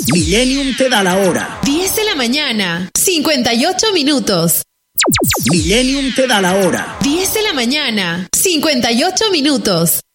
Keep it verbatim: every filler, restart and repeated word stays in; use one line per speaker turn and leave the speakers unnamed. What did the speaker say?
Millennium te da la hora.
diez de la mañana, cincuenta y ocho minutos.
Millennium te da la hora.
diez de la mañana, cincuenta y ocho minutos.